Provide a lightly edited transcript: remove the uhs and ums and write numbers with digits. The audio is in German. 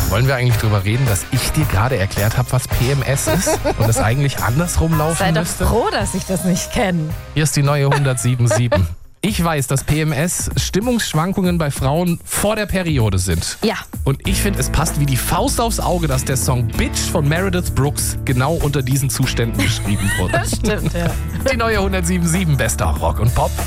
Wollen wir eigentlich drüber reden, dass ich dir gerade erklärt habe, was PMS ist und es eigentlich andersrum laufen Sei doch müsste? froh, dass ich das nicht kenne. Hier ist die neue 107.7. Ich weiß, dass PMS Stimmungsschwankungen bei Frauen vor der Periode sind. Ja. Und ich finde, es passt wie die Faust aufs Auge, dass der Song Bitch von Meredith Brooks genau unter diesen Zuständen geschrieben wurde. Das stimmt, ja. Die neue 107.7 bester Rock und Pop.